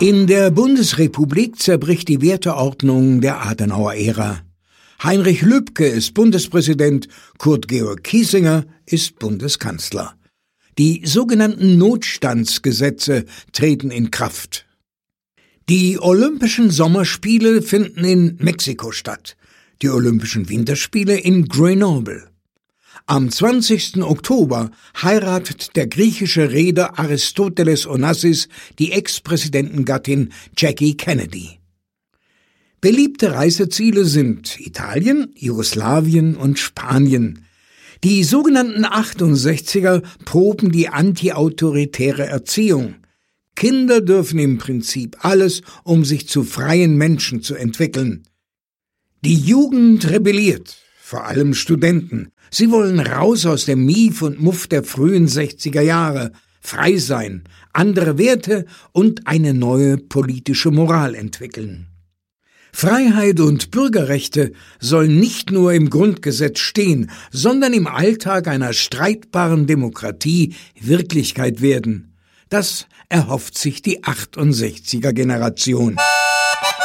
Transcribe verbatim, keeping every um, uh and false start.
In der Bundesrepublik zerbricht die Werteordnung der Adenauer-Ära. Heinrich Lübke ist Bundespräsident, Kurt Georg Kiesinger ist Bundeskanzler. Die sogenannten Notstandsgesetze treten in Kraft. Die Olympischen Sommerspiele finden in Mexiko statt, die Olympischen Winterspiele in Grenoble. Am zwanzigsten Oktober heiratet der griechische Reeder Aristoteles Onassis die Ex-Präsidentengattin Jackie Kennedy. Beliebte Reiseziele sind Italien, Jugoslawien und Spanien. Die sogenannten achtundsechziger proben die antiautoritäre Erziehung. Kinder dürfen im Prinzip alles, um sich zu freien Menschen zu entwickeln. Die Jugend rebelliert, vor allem Studenten. Sie wollen raus aus dem Mief und Muff der frühen sechziger Jahre, frei sein, andere Werte und eine neue politische Moral entwickeln. Freiheit und Bürgerrechte sollen nicht nur im Grundgesetz stehen, sondern im Alltag einer streitbaren Demokratie Wirklichkeit werden. Das erhofft sich die achtundsechziger Generation.